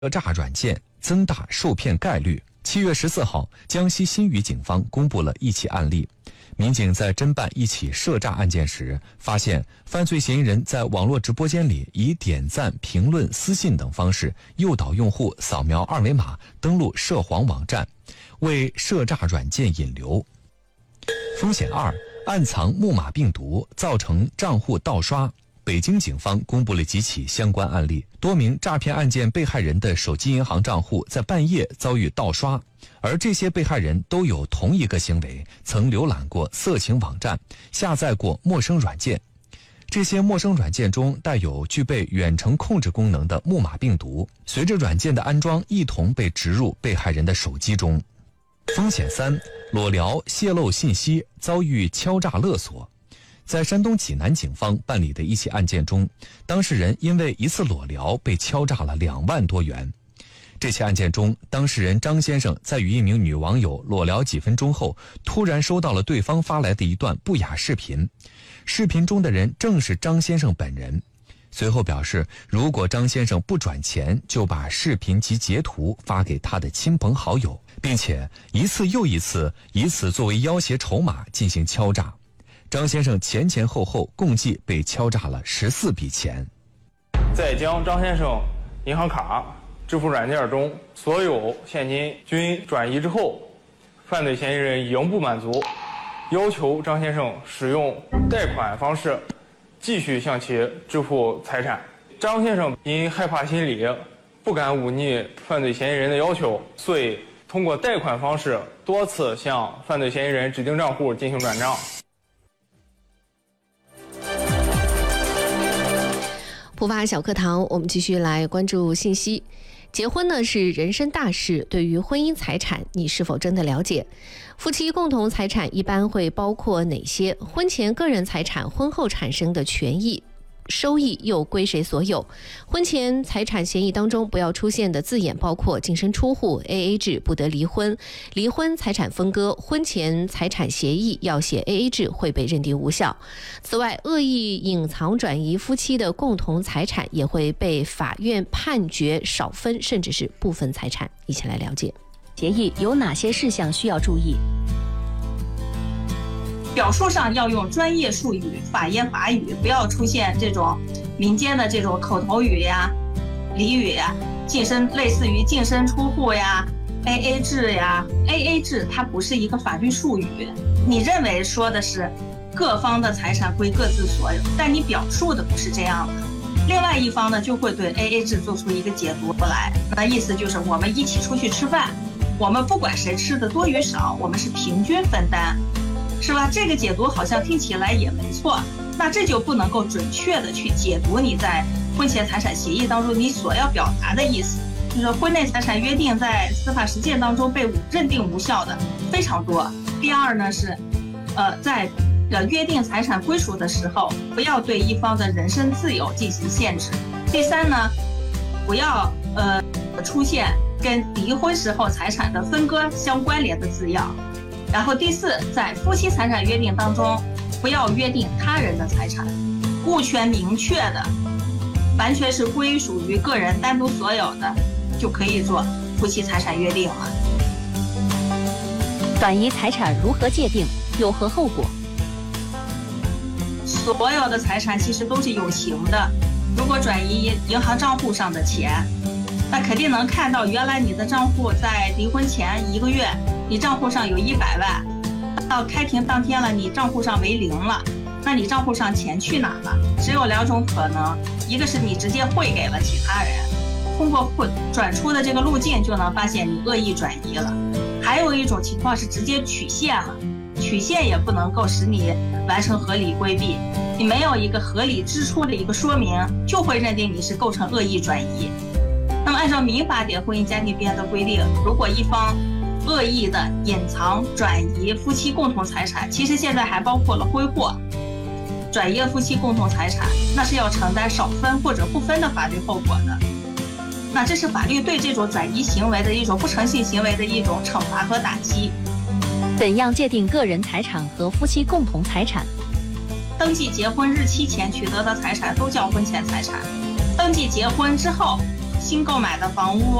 诈软件增大受骗概率。7月14号，江西新余警方公布了一起案例。民警在侦办一起涉诈案件时，发现犯罪嫌疑人在网络直播间里以点赞、评论、私信等方式诱导用户扫描二维码登录涉黄网站，为涉诈软件引流。风险2：暗藏木马病毒，造成账户盗刷。北京警方公布了几起相关案例，多名诈骗案件被害人的手机银行账户在半夜遭遇盗刷，而这些被害人都有同一个行为，曾浏览过色情网站，下载过陌生软件。这些陌生软件中带有具备远程控制功能的木马病毒，随着软件的安装一同被植入被害人的手机中。风险3：裸聊泄露信息，遭遇敲诈勒索。在山东济南警方办理的一起案件中，当事人因为一次裸聊被敲诈了2万多元。这起案件中，当事人张先生在与一名女网友裸聊几分钟后，突然收到了对方发来的一段不雅视频，视频中的人正是张先生本人。随后表示，如果张先生不转钱，就把视频及截图发给他的亲朋好友，并且一次又一次以此作为要挟筹码进行敲诈。张先生前前后后共计被敲诈了14笔钱。 在将张先生银行卡、支付软件中所有现金均转移之后，犯罪嫌疑人仍不满足，要求张先生使用贷款方式继续向其支付财产。张先生因害怕心理，不敢忤逆犯罪嫌疑人的要求，所以通过贷款方式多次向犯罪嫌疑人指定账户进行转账。 普法小课堂，我们继续来关注信息。结婚呢是人生大事，对于婚姻财产，你是否真的了解？夫妻共同财产一般会包括哪些？婚前个人财产，婚后产生的权益、收益又归谁所有？婚前财产协议当中不要出现的字眼包括净身出户、AA 制，不得离婚，离婚财产分割，婚前财产协议要写 AA 制会被认定无效。此外，恶意隐藏转移夫妻的共同财产也会被法院判决少分甚至是部分财产。一起来了解协议有哪些事项需要注意。 表述上要用专业术语、法言法语，不要出现这种民间的这种口头语呀、俚语呀，类似于净身出户呀、AA 制呀。AA 制它不是一个法律术语，你认为说的是各方的财产归各自所有，但你表述的不是这样的。另外一方呢，就会对 AA 制做出一个解读来，那意思就是我们一起出去吃饭，我们不管谁吃的多与少，我们是平均分担。是吧？这个解读好像听起来也没错，那这就不能够准确的去解读你在婚前财产协议当中你所要表达的意思。就是婚内财产约定在司法实践当中被认定无效的非常多。第二呢是，在约定财产归属的时候，不要对一方的人身自由进行限制。第三呢，不要出现跟离婚时候财产的分割相关联的字样。然后第四，在夫妻财产约定当中，不要约定他人的财产，物权明确的，完全是归属于个人单独所有的，就可以做夫妻财产约定了。 转移财产如何界定，有何后果？ 所有的财产其实都是有形的，如果转移银行账户上的钱，那肯定能看到原来你的账户在离婚前1个月你账户上有100万，到开庭当天了你账户上为0了，那你账户上钱去哪了？只有2种可能，一个是你直接汇给了其他人，通过转出的这个路径就能发现你恶意转移了，还有一种情况是直接取现了，取现也不能够使你完成合理规避，你没有一个合理支出的一个说明，就会认定你是构成恶意转移。那么按照民法典婚姻家庭编的规定，如果一方恶意的隐藏转移夫妻共同财产，其实现在还包括了挥霍转移了夫妻共同财产，那是要承担少分或者不分的法律后果的。那这是法律对这种转移行为的一种不诚信行为的一种惩罚和打击。 怎样界定个人财产和夫妻共同财产？ 登记结婚日期前取得的财产都叫婚前财产，登记结婚之后新购买的房屋